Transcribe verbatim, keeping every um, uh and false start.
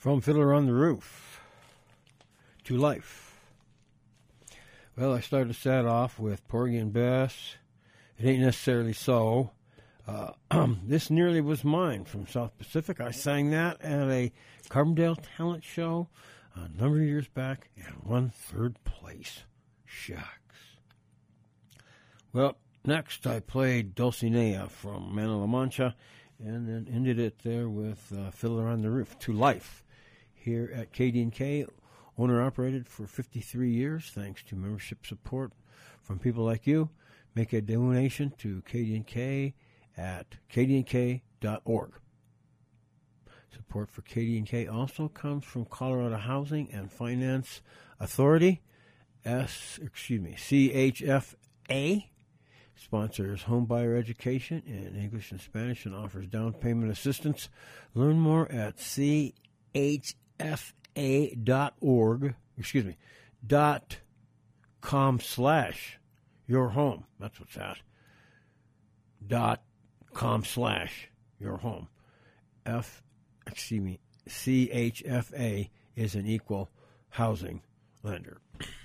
From Fiddler on the Roof to Life. Well, I started that off with Porgy and Bess. It ain't necessarily so. Uh, This Nearly Was Mine from South Pacific. I sang that at a Carbondale talent show a number of years back and won third place. Shucks. Well, next I played Dulcinea from Man of La Mancha and then ended it there with uh, Fiddler on the Roof to Life. Here at K D and K, owner-operated for fifty-three years, thanks to membership support from people like you. Make a donation to K D and K at k d n k dot org. Support for K D and K also comes from Colorado Housing and Finance Authority, S, excuse me, C H F A. Sponsors home buyer education in English and Spanish and offers down payment assistance. Learn more at C H F A dot org, excuse me, dot com slash your home. That's what's at. Dot com slash your home. F, excuse me, C H F A is an equal housing lender.